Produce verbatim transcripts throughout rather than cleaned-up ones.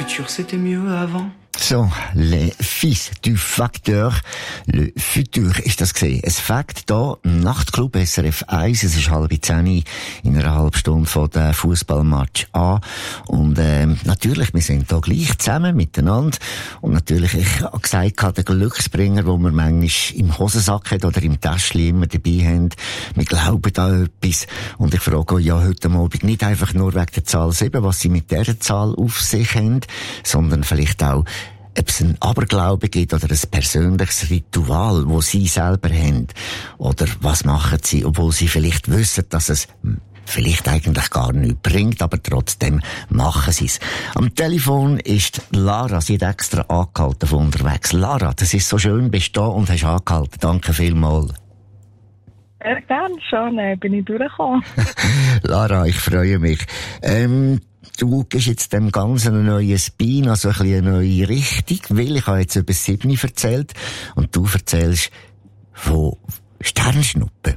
futur c'était mieux avant. So, les fils du Facteur, le futur ist das gesehen. Es Fakt da, Nachtclub S R F eins, es ist halb zehn in einer halben Stunde von der Fußballmatch an. Und, ähm, natürlich, wir sind da gleich zusammen miteinander. Und natürlich, ich habe gesagt, der Glücksbringer, den wir manchmal im Hosensack hat oder im Täschchen immer dabei haben, wir glauben da etwas. Und ich frage euch ja heute Abend nicht einfach nur wegen der Zahl sieben, was sie mit dieser Zahl auf sich haben, sondern vielleicht auch, ob es einen Aberglauben gibt oder ein persönliches Ritual, das sie selber haben. Oder was machen sie, obwohl sie vielleicht wissen, dass es vielleicht eigentlich gar nichts bringt, aber trotzdem machen sie es. Am Telefon ist Lara, sie hat extra angehalten von unterwegs. Lara, das ist so schön, bist du da und hast angehalten. Danke vielmals. Ja, gerne schon, äh, bin ich durchgekommen. Lara, ich freue mich. Ähm, Du gibst jetzt dem Ganzen einen neuen Spin, also ein bisschen eine neue Richtung, weil ich habe jetzt über Siebni erzählt und du erzählst von Sternschnuppen.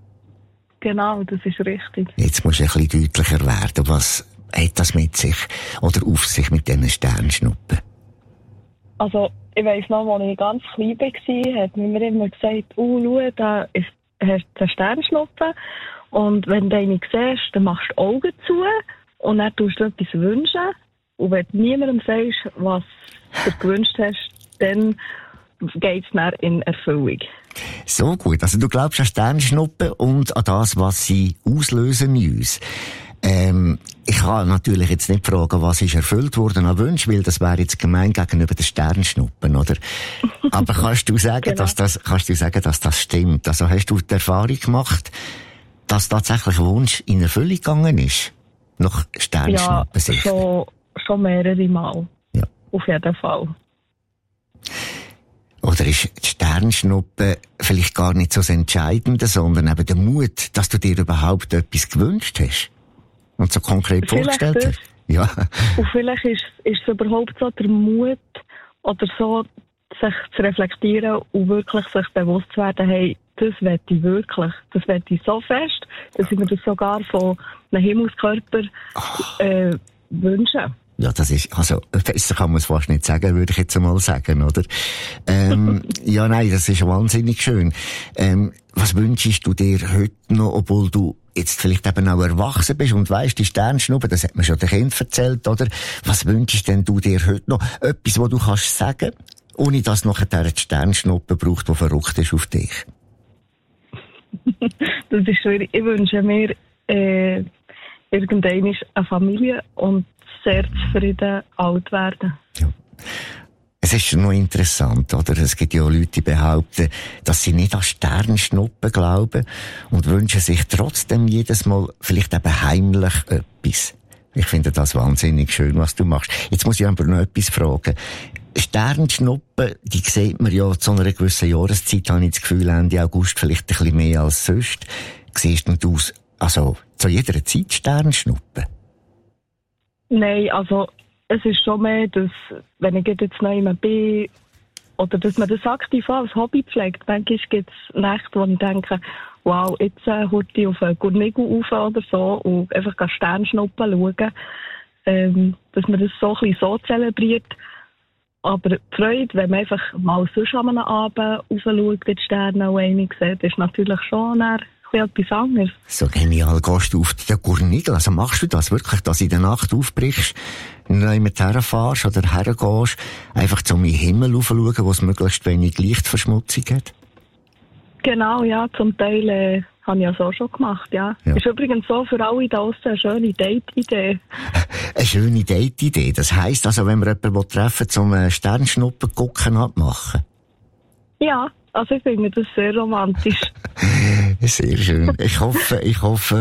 Genau, das ist richtig. Jetzt musst du ein bisschen deutlicher werden. Was hat das mit sich oder auf sich mit diesen Sternschnuppen? Also, ich weiss noch, als ich ganz klein war, hat mir immer gesagt, oh, schau, da ist, hast du eine Sternschnuppe und wenn du eine siehst, dann machst du die Augen zu. Und dann tust du etwas wünschen. Und wenn du niemandem sagst, was du gewünscht hast, dann geht es dann in Erfüllung. So gut. Also du glaubst an Sternschnuppen und an das, was sie auslösen in uns. Ähm, ich kann natürlich jetzt nicht fragen, was ist erfüllt worden an Wünschen, weil das wäre jetzt gemein gegenüber den Sternschnuppen, oder? Aber kannst du sagen, genau. dass das, kannst du sagen, dass das stimmt? Also hast du die Erfahrung gemacht, dass tatsächlich ein Wunsch in Erfüllung gegangen ist? Noch Sternschnuppen ja, schon, schon mehrere Mal. Ja. Auf jeden Fall. Oder ist die Sternschnuppe vielleicht gar nicht so das Entscheidende, sondern eben der Mut, dass du dir überhaupt etwas gewünscht hast und so konkret vielleicht vorgestellt hast? Ja. Und vielleicht ist, ist es überhaupt so der Mut oder so, sich zu reflektieren und wirklich sich bewusst zu werden, hey, das will ich wirklich. Das will ich so fest, dass ich mir das sogar von einem Himmelskörper äh, wünsche. Ja, das ist, also, besser kann man es fast nicht sagen, würde ich jetzt einmal sagen, oder? Ähm, ja, nein, das ist wahnsinnig schön. Ähm, was wünschst du dir heute noch, obwohl du jetzt vielleicht eben auch erwachsen bist und weisst, die Sternschnuppe, das hat man schon den Kindern erzählt, oder? Was wünschst denn du dir heute noch? Etwas, was du kannst sagen, ohne dass nachher die Sternschnuppe braucht, die verrückt ist auf dich? Das ist schwierig. Ich wünsche mir äh, irgendwann eine Familie und sehr zufrieden alt werden. Ja. Es ist schon noch interessant, oder? Es gibt ja auch Leute, die behaupten, dass sie nicht an Sternschnuppen glauben und wünschen sich trotzdem jedes Mal vielleicht eben heimlich etwas. Ich finde das wahnsinnig schön, was du machst. Jetzt muss ich aber noch etwas fragen. Sternschnuppen, die sieht man ja zu einer gewissen Jahreszeit, habe ich das Gefühl, Ende August vielleicht ein bisschen mehr als sonst. Siehst du aus, also zu jeder Zeit Sternschnuppen? Nein, also es ist schon mehr, dass, wenn ich jetzt noch immer bin, oder dass man das aktiv als Hobby pflegt. Manchmal gibt es Nächte, wo ich denke, wow, jetzt äh, heute ich auf einen Gurnigel rauf oder so und einfach Sternschnuppen schauen. Ähm, dass man das so ein bisschen so zelebriert. Aber die Freude, wenn man einfach mal sonst an einem Abend raufschaut, die Sterne auch eine sieht, ist natürlich schon ein etwas anderes. So genial, gehst du auf den Gurnigel? Also machst du das wirklich, dass du in der Nacht aufbrichst, jemand herfährst oder hergehst, einfach zum Himmel raufschauen, wo es möglichst wenig Lichtverschmutzung hat? Genau, ja, zum Teil äh, habe ich ja so schon gemacht, ja. ja. Ist übrigens so für alle da draussen eine schöne Date-Idee. Eine schöne Date-Idee. Das heisst also, wenn wir jemanden treffen, zum Sternschnuppen gucken abmachen? Ja, also ich finde das sehr romantisch. Sehr schön. Ich hoffe, ich hoffe,